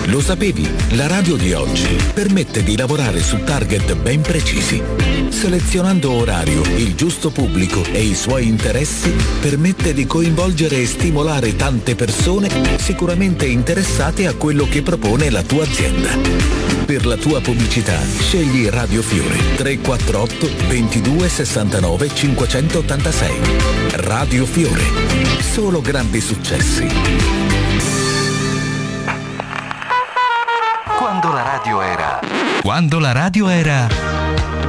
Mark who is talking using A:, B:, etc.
A: Lo sapevi? La radio di oggi permette di lavorare su target ben precisi. Selezionando orario, il giusto pubblico e i suoi interessi, permette di coinvolgere e stimolare tante persone sicuramente interessate a quello che propone la tua azienda. Per la tua pubblicità, scegli Radio Fiore 348 22 69 586. Radio Fiore. Solo grandi successi.
B: Quando la radio era